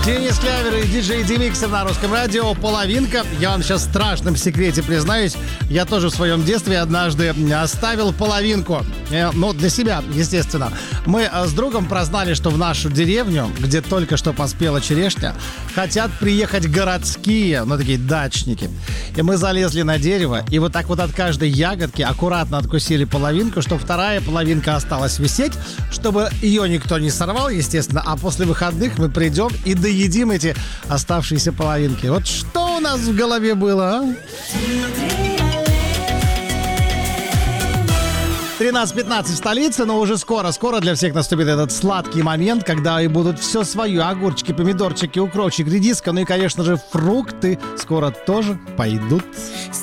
Денис Клявер и диджей Демиксер на Русском радио. Половинка. Я вам сейчас в страшном секрете признаюсь. Я тоже в своем детстве однажды оставил половинку. Ну, для себя, естественно. Мы с другом прознали, что в нашу деревню, где только что поспела черешня, хотят приехать городские, ну, такие дачники. И мы залезли на дерево, и вот так вот от каждой ягодки аккуратно откусили половинку, чтобы вторая половинка осталась висеть, чтобы ее никто не сорвал, естественно. А после выходных мы придем и доедим эти оставшиеся половинки. Вот что у нас в голове было, а? 13:15 в столице, но уже скоро для всех наступит этот сладкий момент, когда и будут все свое: огурчики, помидорчики, укропчик, редиска, ну и, конечно же, фрукты скоро тоже пойдут.